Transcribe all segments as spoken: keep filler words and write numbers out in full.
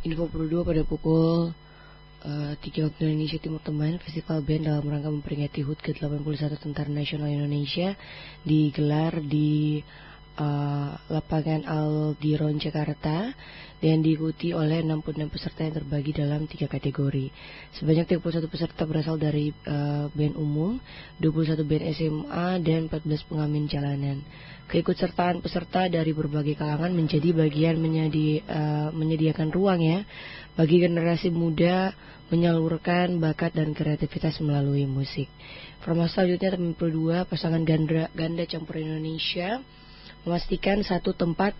Info Pro dua pada pukul uh, tiga waktu Indonesia Timur Teman, festival band dalam rangka memperingati H U T ke delapan puluh satu Tentara Nasional Indonesia digelar di uh, lapangan Aldiron Jakarta dan diikuti oleh enam puluh enam peserta yang terbagi dalam tiga kategori. Sebanyak tiga puluh satu peserta berasal dari uh, band umum, dua puluh satu band S M A, dan empat belas pengamen jalanan. Keikutsertaan peserta dari berbagai kalangan menjadi bagian menyedi, uh, menyediakan ruang ya bagi generasi muda menyalurkan bakat dan kreativitas melalui musik. Informasi selanjutnya Teman Pro dua, pasangan ganda, ganda campur Indonesia memastikan satu tempat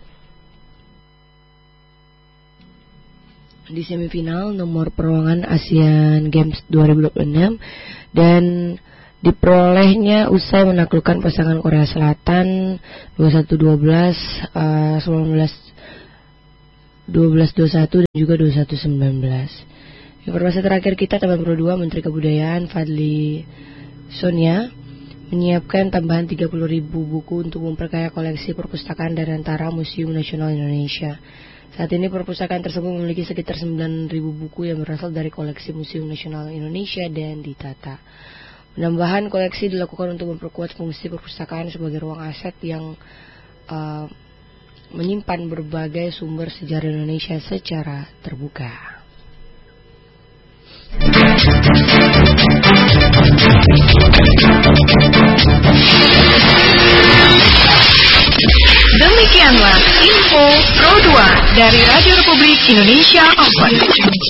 di semifinal nomor perwakilan ASEAN Games dua ribu dua puluh enam dan diperolehnya usai menaklukkan pasangan Korea Selatan dua puluh satu dua belas, uh, sembilan belas dua belas dua puluh satu dan juga dua puluh satu sembilan belas. Informasi terakhir kita, Teman Pro dua, Menteri Kebudayaan Fadli Sonia menyiapkan tambahan tiga puluh ribu buku untuk memperkaya koleksi perpustakaan dan antara Museum Nasional Indonesia. Saat ini perpustakaan tersebut memiliki sekitar sembilan ribu buku yang berasal dari koleksi Museum Nasional Indonesia dan ditata. Penambahan koleksi dilakukan untuk memperkuat fungsi perpustakaan sebagai ruang aset yang uh, menyimpan berbagai sumber sejarah Indonesia secara terbuka. Demikianlah Info Pro dua dari Radio Republik Indonesia Open.